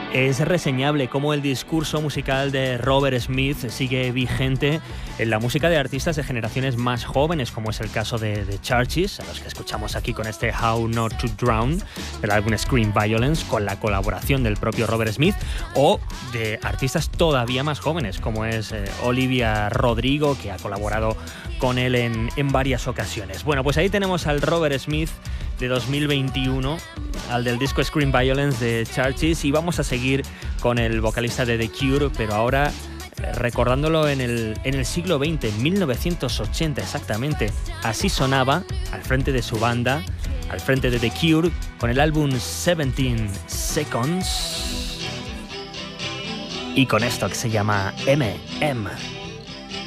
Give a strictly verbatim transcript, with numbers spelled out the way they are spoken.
Es reseñable cómo el discurso musical de Robert Smith sigue vigente en la música de artistas de generaciones más jóvenes, como es el caso de The Churches, a los que escuchamos aquí con este How Not to Drown, del álbum Scream Violence, con la colaboración del propio Robert Smith, o de artistas todavía más jóvenes, como es eh, Olivia Rodrigo, que ha colaborado con él en, en varias ocasiones. Bueno, pues ahí tenemos al Robert Smith de dos mil veintiuno, al del disco Scream Violence de Churches, y vamos a seguir con el vocalista de The Cure, pero ahora eh, recordándolo en el, en el siglo veinte, en mil novecientos ochenta exactamente. Así sonaba al frente de su banda, al frente de The Cure, con el álbum seventeen seconds y con esto que se llama M M.